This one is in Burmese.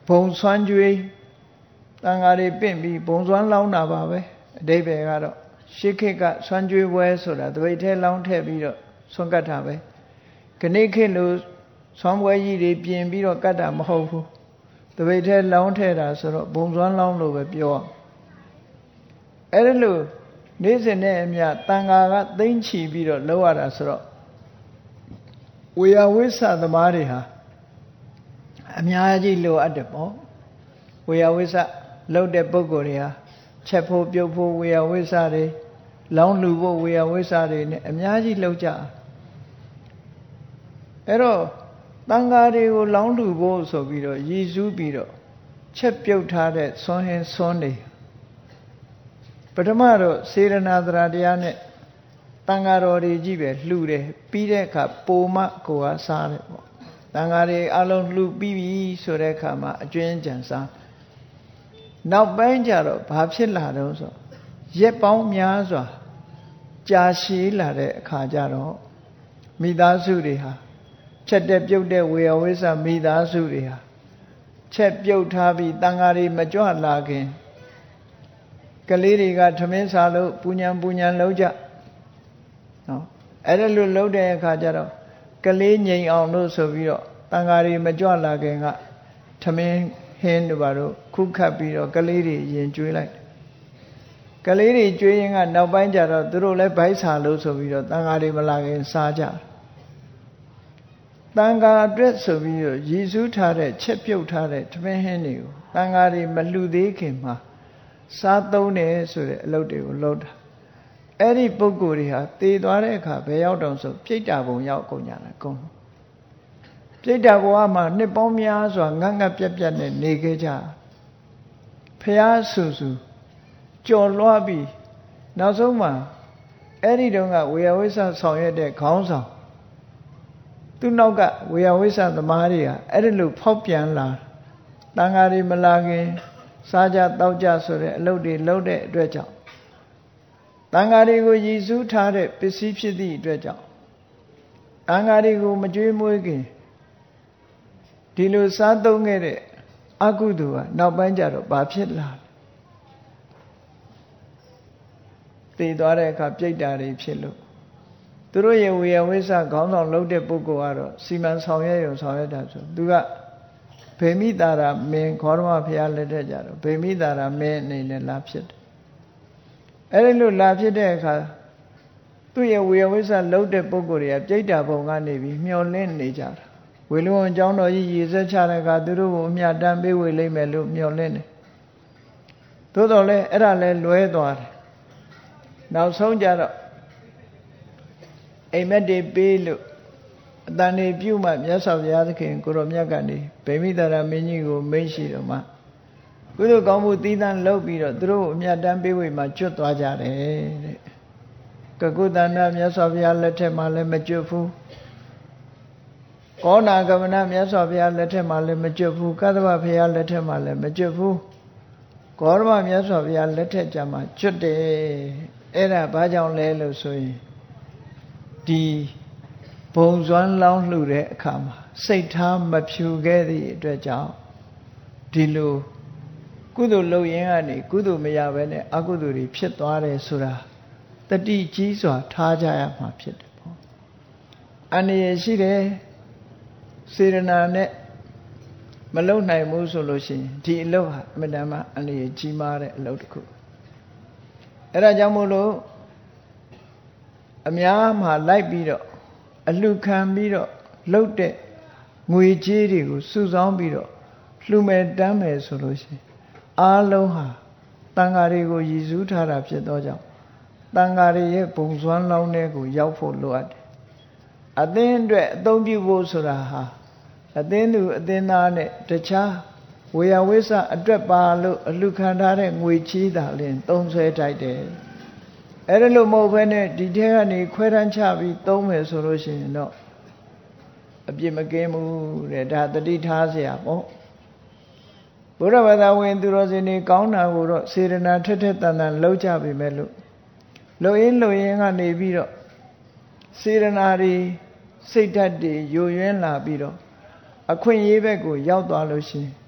ဘုံဆွမ်းကြွေးတန်ဃာတွေပင့်ပြီးဘုံဆွမ်းလောင်းတာပါပဲအဓိပ္ပာယ်ကတော့ရှေးခေတ်ကဆွမ်းကြွေးပွဲဆိုတာတပိတ်ထဲလောင်းထည့်ပြီးတော့ဆွမ်းကတ်တာပဲခဏခေတ်လို့ဆွမ်းပွဲကြီးတွေပြင်ပြီးတော့ကတ်တာမဟုတ်ဘူးတပိတ်ထဲလောင်းထည့်တာဆိုတော့ဘုံဆွမ်းလောင်းလို့ပဲပြောအဲ့ဒါလို့နေ့စဉ်နဲ့အမျှတန်ဃာကသိမ့်ချီပြီးတော့လောက်ရတာဆိုတော့ဝေယဝိဆသမားတွေဟာအများကြီးလိုအပ်တယ်ပေါ့ဝေယဝိဆလောက်တဲ့ပုဂ္ဂိုလ်တွေဟာချက်ဖို့ပြုတ်ဖို့ဝေယဝိဆတွေလောင်းလူဖို့ဝေယဝိဆတွေနဲ့အများကြီးလောက်ကြအဲ့တော့တန်ဃာတွေကိုလောင်းလူဖို့ဆိုပြီးတော့ရည်စူးပြီးတော့ချက်ပြုတ်ထားတဲ့ဆွမ်းဟင်းဆွမ်းတွေပထမတော့စေရနာသရတရားနဲ့တန်ဃာတော်တွေကြီးပဲလှူတယ်ပြီးတဲ့အခါပိုမကိုကစားတယ်ပေါ့တန်ဃာတွေအလုံးလှူပြီးပြီဆိုတဲ့အခါမှာအကျွင်းကြံစားနောက်ပိုင်းကျတော့ဘာဖြစ်လာတော့ဆိုရက်ပေါင်းများစွာကြာရှည်လာတဲ့အခါကျတော့မိသားစုတွေဟာချက်တဲ့ပြုတ်တဲ့ဝေယဝိဆမိသားစုတွေဟာချက်ပြုတ်ထားပြီးတန်ဃာတွေမကြွလာခင်ကလေးတွေကထမင်းစားလို့ပူညံလုံးကြနော်အဲ့ဒါလို့လုံးတဲ့အခါကျတော့ကလေးငြိမ်အောင်လို့ဆိုပြီးတော့တန်ဃာတွေမကြွလာခင်ကထမင်းဟင်းတို့ဘာလို့ခုခတ်ပြီးတော့ကလေးတွေရင်ကျွေးလိုက်ကလေးတွေကျွေးရင်ကနောက်ပိုင်းကျတော့သူတို့လည်းဗိုက်စာလို့ဆိုပြီးတော့တန်ဃာတွေမလာခင်စားကြတန်ဃာအတွက်ဆိုပြီးတော့ရည်စူးထားတဲ့ချက်ပြုတ်ထားတဲ့ထမင်းဟင်းတွေကိုတန်ဃာတွေမလှူသေးခင်မှာစားသုံးတယ်ဆိုတဲ့အလုပ်တွေကိုလုပ်တာအဲ့ဒီပုဂ္ဂိုလ်တွေဟာတည်သွားတဲ့အခါဘယ်ရောက်တော့ဆိုပြိတ္တာဘုံရောက်ကုန်ကြတာအကုန်ပြိတ္တာဘဝမှာနှစ်ပေါင်းများစွာငတ်ငတ်ပြတ်ပြတ်နဲ့နေခဲ့ကြဖျားဆူဆူကြော်လွှားပြီးနောက်ဆုံးမှာအဲ့ဒီတုန်းကဝေယဝိဆဆောင်ရွက်တဲ့ခေါင်းဆောင်သူ့နောက်ကဝေယဝိဆသမားတွေကအဲ့ဒီလိုဖောက်ပြန်လာတန်ဃာတွေမလာခင်စားကြတောက်ကြဆိုတဲ့အလုပ်တွေလုပ်တဲ့အတွက်ကြောင့်တန်ဃာတွေကိုရည်စူးထားတဲ့ပစ္စည်းဖြစ်သည့်အတွက်ကြောင့်တန်ဃာတွေကိုမကြွေးမွေးခင်ဒီလိုစားသုံးခဲ့တဲ့အကုသိုလ်ကနောက်ပိုင်းကျတော့ဘာဖြစ်လာသိသွားတဲ့အခါပြိတ္တာတွေဖြစ်လို့သူတို့ရဲ့ဝေယဝိဆခေါင်းဆောင်လုပ်တဲ့ပုဂ္ဂိုလ်ကတော့စီမံဆောင်ရွက်ရုံဆောင်ရွက်တာဆိုသူကဗေမိတာရာမင်းခေါရမဘုရားလက်ထက်ကြတော့ဗေမိတာရာမင်းအနေနဲ့လာဖြစ်တယ်အဲ့ဒီလိုလာဖြစ်တဲ့အခါသူ့ရဲ့ဝေယဝိဆလုပ်တဲ့ပုဂ္ဂိုလ်တွေကပြိတ္တာဘုံကနေပြီးမျောလင့်နေကြတာဝေလုံအကြောင်းတော်ကြီးရည်စက်ချတဲ့အခါသူတို့ကိုအမြတ်တမ်းပေးဝေလိမ့်မယ်လို့မျောလင့်တယ်သို့တော်လည်းအဲ့ဒါလည်းလွဲသွားတယ်နောက်ဆုံးကြတော့အိမ်မက်တွေပေးလို့အတန်တွေပြုမှမြတ်စွာဘုရားသခင်ကိုရောမြတ်ကနေဗေမိတာရမင်းကြီးကိုမိန့်ရှိတော်မှာကုသိုလ်ကောင်းမှုသီးသန့်လုပ်ပြီးတော့သူတို့အမြတ်တမ်းပေးဝေမှကျွတ်သွားကြတယ်တဲ့ကကုသန္တမြတ်စွာဘုရားလက်ထက်မှာလည်းမကျွတ်ဘူးကောနာကမနမြတ်စွာဘုရားလက်ထက်မှာလည်းမကျွတ်ဘူးကသဗ္ဗဘုရားလက်ထက်မှာလည်းမကျွတ်ဘူးဂေါရမမြတ်စွာဘုရားလက်ထက်ကြမှာကျွတ်တယ်အဲ့ဒါဘာကြောင့်လဲလို့ဆိုရင်ဒီဘုံစွမ်းလောင်းလှူတဲ့အခါမှာစိတ်ထားမဖြူခဲ့သည့်အတွက်ကြောင့်ဒီလိုကုသိုလ်လုပ်ရင်ကနေကုသိုလ်မရဘဲနဲ့အကုသိုလ်တွေဖြစ်သွားတယ်ဆိုတာတတိကြီးစွာထားကြရမှာဖြစ်တယ်ပေါ့အန္တရာယ်ရှိတယ်စေရနာနဲ့မလုံနိုင်ဘူးဆိုလို့ရှိရင်ဒီအလုပ်ဟာအမှန်တမ်းအန္တရာယ်ကြီးမားတဲ့အလုပ်တစ်ခုအဲ့ဒါကြောင့်မို့လို့အများမှာလိုက်ပြီးတော့အလှခံပြီးတော့လှုပ်တဲ့ငွေကြေးတွေကိုစုဆောင်းပြီးတော့လှူမယ်တမ်းမယ်ဆိုလို့ရှိရင်အားလုံးဟာတန်ဃာတွေကိုရည်စူးထားတာဖြစ်သောကြောင့်တန်ဃာတွေရဲ့ဘုံစွမ်းလောင်းတဲ့ကိုရောက်ဖို့လိုအပ်တယ်အသင်းအတွက်အသုံးပြုဖို့ဆိုတာဟာအသင်းသူအသင်းသားနဲ့တခြားဝေယဝိဆအတွက်ပါလို့အလှခံထားတဲ့ငွေချေးတာလင်းသုံးဆွဲထိုက်တယ်အဲ့ဒါလို့မဟုတ်ဘဲနဲ့ဒီထဲကနေခွဲတန်းချပြီးသုံးမယ်ဆိုလို့ရှိရင်တော့အပြစ်မကင်းဘူးတဲ့ဒါတတိထားเสียပေါ့ဘုရားဘာသာဝင်သူတော်စင်တွေကောင်းတာကိုတော့စေရနာထက်ထက်တန်တန်လှုပ်ကြပြီမဲ့လို့လှုပ်ရင်းကနေပြီးတော့စေရနာတွေစိတ်ဓာတ်တွေယိုယွင်းလာပြီးတော့အခွင့်အရေးဘက်ကိုရောက်သွားလို့ရှိရင်